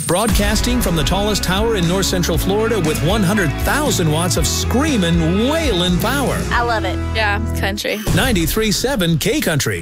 Broadcasting from the tallest tower in north central Florida with 100,000 watts of screaming, wailing power. I love it. Yeah, country. 93.7 K Country.